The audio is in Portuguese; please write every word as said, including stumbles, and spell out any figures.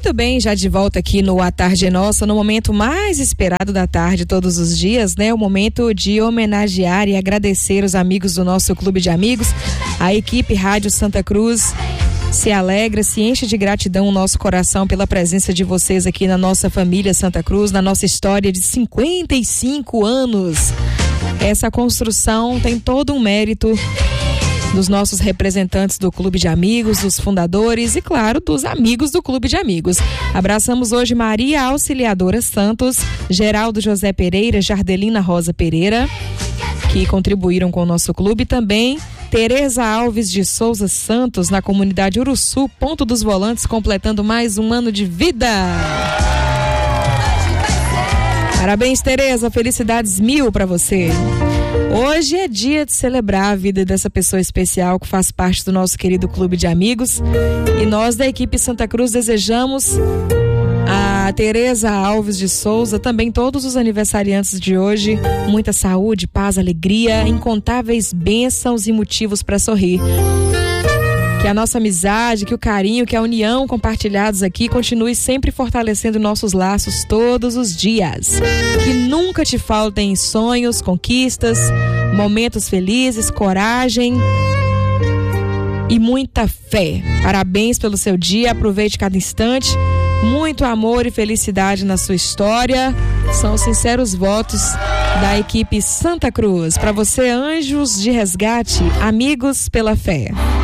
Muito bem, já de volta aqui no A Tarde é Nossa, no momento mais esperado da tarde todos os dias, né? O momento de homenagear e agradecer os amigos do nosso clube de amigos. A equipe Rádio Santa Cruz se alegra, se enche de gratidão o nosso coração pela presença de vocês aqui na nossa família Santa Cruz, na nossa história de cinquenta e cinco anos. Essa construção tem todo um mérito dos nossos representantes do Clube de Amigos, dos fundadores e, claro, dos amigos do Clube de Amigos. Abraçamos hoje Maria Auxiliadora Santos, Geraldo José Pereira, Jardelina Rosa Pereira, que contribuíram com o nosso clube. Também Tereza Alves de Souza Santos, na comunidade Uruçu, Ponto dos Volantes, completando mais um ano de vida. Parabéns, Tereza, felicidades mil para você. Hoje é dia de celebrar a vida dessa pessoa especial que faz parte do nosso querido clube de amigos, e nós da equipe Santa Cruz desejamos a Tereza Alves de Souza, também todos os aniversariantes de hoje, muita saúde, paz, alegria, incontáveis bênçãos e motivos para sorrir. Que a nossa amizade, que o carinho, que a união compartilhados aqui continue sempre fortalecendo nossos laços todos os dias. Que nunca te faltem sonhos, conquistas, momentos felizes, coragem e muita fé. Parabéns pelo seu dia, aproveite cada instante. Muito amor e felicidade na sua história. São os sinceros votos da equipe Santa Cruz. Para você, anjos de resgate, amigos pela fé.